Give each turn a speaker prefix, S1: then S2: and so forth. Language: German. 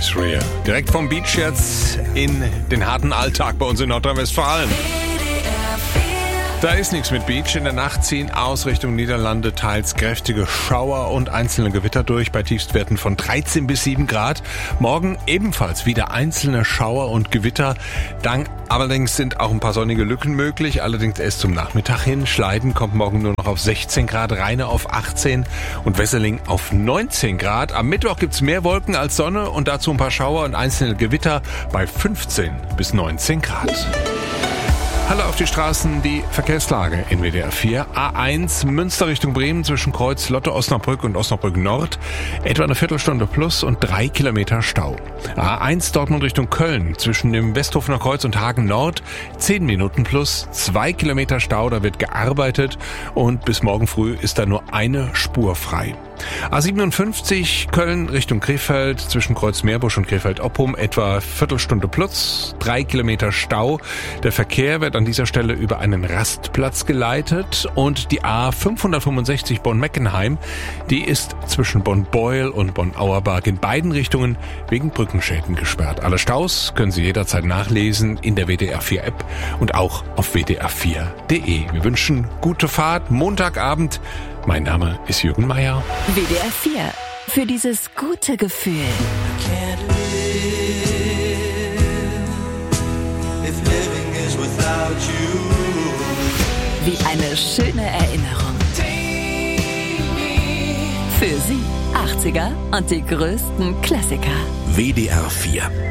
S1: Chris Rea. Direkt vom Beach jetzt in den harten Alltag bei uns in Nordrhein-Westfalen. Da ist nichts mit Beach. In der Nacht ziehen aus Richtung Niederlande teils kräftige Schauer und einzelne Gewitter durch bei Tiefstwerten von 13 bis 7 Grad. Morgen ebenfalls wieder einzelne Schauer und Gewitter. Dann allerdings sind auch ein paar sonnige Lücken möglich. Allerdings erst zum Nachmittag hin. Schleiden kommt morgen nur noch auf 16 Grad, Rheine auf 18 und Wesseling auf 19 Grad. Am Mittwoch gibt's mehr Wolken als Sonne und dazu ein paar Schauer und einzelne Gewitter bei 15 bis 19 Grad. Hallo auf die Straßen, die Verkehrslage in WDR 4. A1 Münster Richtung Bremen zwischen Kreuz Lotte Osnabrück und Osnabrück Nord. Etwa eine Viertelstunde plus und 3 Kilometer Stau. A1 Dortmund Richtung Köln zwischen dem Westhofener Kreuz und Hagen Nord. 10 Minuten plus, 2 Kilometer Stau, da wird gearbeitet und bis morgen früh ist da nur eine Spur frei. A57 Köln Richtung Krefeld zwischen Kreuz Meerbusch und Krefeld-Oppum etwa Viertelstunde plus, 3 Kilometer Stau. Der Verkehr wird an dieser Stelle über einen Rastplatz geleitet und die A565 Bonn-Meckenheim, die ist zwischen Bonn-Beuel und Bonn-Auerbach in beiden Richtungen wegen Brückenschäden gesperrt. Alle Staus können Sie jederzeit nachlesen in der WDR 4 App und auch auf wdr4.de. Wir wünschen gute Fahrt, Montagabend. Mein Name ist Jürgen Meier.
S2: WDR 4. Für dieses gute Gefühl. Wie eine schöne Erinnerung. Für Sie 80er und die größten Klassiker.
S3: WDR 4.